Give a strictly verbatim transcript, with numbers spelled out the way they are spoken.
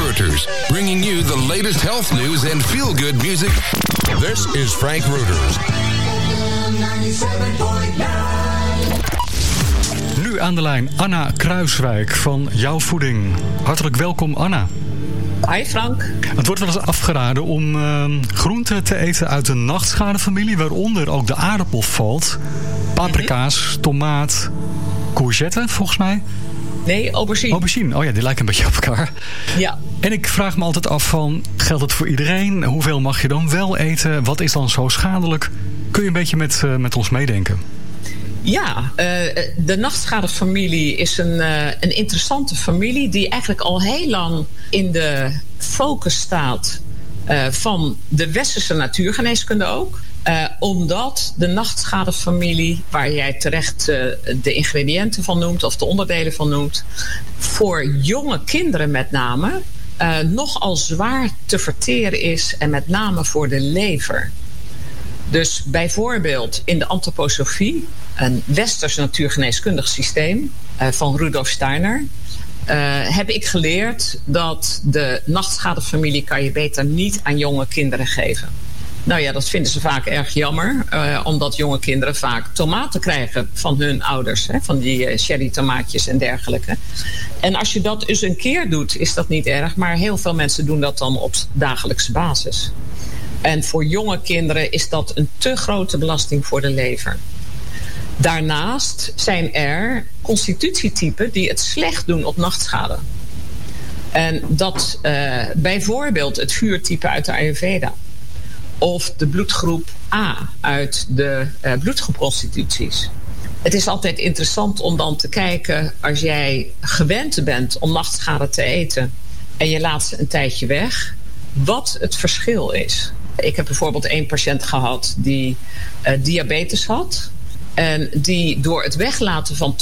Reuters, bringing you the latest health news and feel-good music. This is Frank Reuters. Nu aan de lijn Anna Kruiswijk van Jouw Voeding. Hartelijk welkom, Anna. Hi Frank. Het wordt wel eens afgeraden om uh, groenten te eten uit de nachtschadenfamilie, waaronder ook de aardappel valt. Paprika's, mm-hmm. tomaat, courgette volgens mij. Nee, aubergine. Aubergine, oh ja, die lijken een beetje op elkaar. Ja. En ik vraag me altijd af van, geldt het voor iedereen? Hoeveel mag je dan wel eten? Wat is dan zo schadelijk? Kun je een beetje met, uh, met ons meedenken? Ja, uh, de nachtschadenfamilie is een, uh, een interessante familie die eigenlijk al heel lang in de focus staat uh, van de westerse natuurgeneeskunde ook. Uh, omdat de nachtschadenfamilie, waar jij terecht uh, de ingrediënten van noemt of de onderdelen van noemt, voor jonge kinderen met name uh, nogal zwaar te verteren is en met name voor de lever. Dus bijvoorbeeld in de antroposofie, een westers natuurgeneeskundig systeem uh, van Rudolf Steiner, uh, heb ik geleerd dat de nachtschadenfamilie kan je beter niet aan jonge kinderen geven. Nou ja, dat vinden ze vaak erg jammer, uh, omdat jonge kinderen vaak tomaten krijgen van hun ouders, hè, van die uh, cherrytomaatjes en dergelijke. En als je dat eens een keer doet, is dat niet erg, maar heel veel mensen doen dat dan op dagelijkse basis. En voor jonge kinderen is dat een te grote belasting voor de lever. Daarnaast zijn er constitutietypen die het slecht doen op nachtschade. En dat uh, bijvoorbeeld het vuurtype uit de Ayurveda. Of de bloedgroep A uit de uh, bloedgroepconstituties. Het is altijd interessant om dan te kijken, als jij gewend bent om nachtschade te eten en je laat ze een tijdje weg, wat het verschil is. Ik heb bijvoorbeeld één patiënt gehad die uh, diabetes had en die door het weglaten van